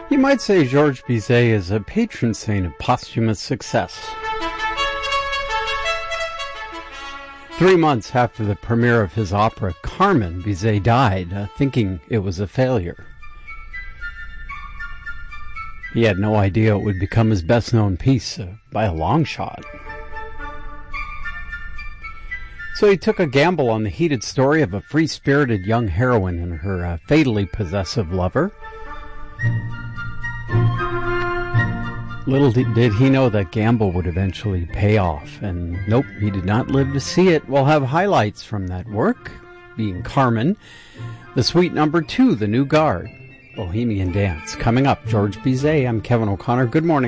You might say Georges Bizet is a patron saint of posthumous success. 3 months after the premiere of his opera Carmen, Bizet died, thinking it was a failure. He had no idea it would become his best-known piece by a long shot. So he took a gamble on the heated story of a free-spirited young heroine and her fatally possessive lover. Little did he know that gamble would eventually pay off, and nope, he did not live to see it. We'll have highlights from that work, being Carmen, the Suite Number 2, The New Guard, Bohemian Dance. Coming up, Georges Bizet. I'm Kevin O'Connor. Good morning.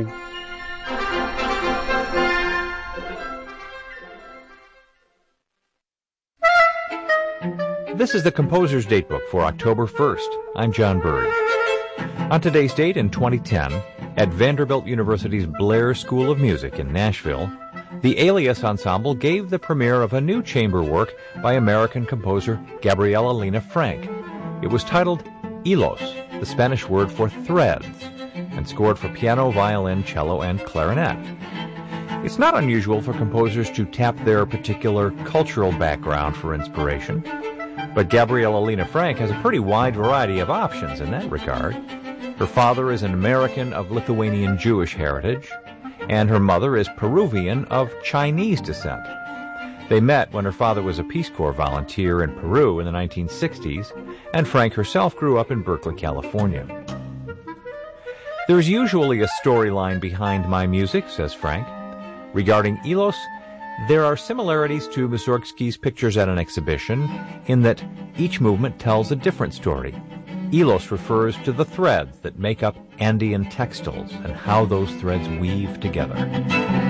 This is the Composer's Datebook for October 1st. I'm John Burge. On today's date in 2010, at Vanderbilt University's Blair School of Music in Nashville, the Alias Ensemble gave the premiere of a new chamber work by American composer Gabriela Lina Frank. It was titled Hilos, the Spanish word for threads, and scored for piano, violin, cello, and clarinet. It's not unusual for composers to tap their particular cultural background for inspiration, but Gabriela Lina Frank has a pretty wide variety of options in that regard. Her father is an American of Lithuanian Jewish heritage, and her mother is Peruvian of Chinese descent. They met when her father was a Peace Corps volunteer in Peru in the 1960s, and Frank herself grew up in Berkeley, California. There's usually a storyline behind my music, says Frank. Regarding Hilos, there are similarities to Mussorgsky's Pictures at an Exhibition in that each movement tells a different story. Hilos refers to the threads that make up Andean textiles and how those threads weave together.